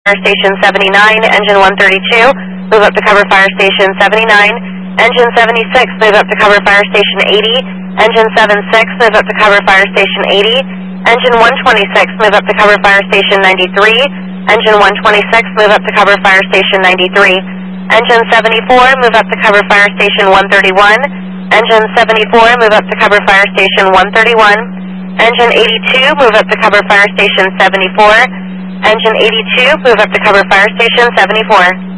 Station 79, Engine 132, move up to cover Fire Station 79, Engine 76, move up to cover Fire Station 80, Engine 76, move up to cover Fire Station 80, Engine 126, move up to cover Fire Station 93, Engine 126, move up to cover Fire Station 93, Engine 74, move up to cover Fire Station 131, Engine 74, move up to cover Fire Station 131, Engine 82, move up to cover Fire Station 74, Engine 82, move up to cover Fire Station 74.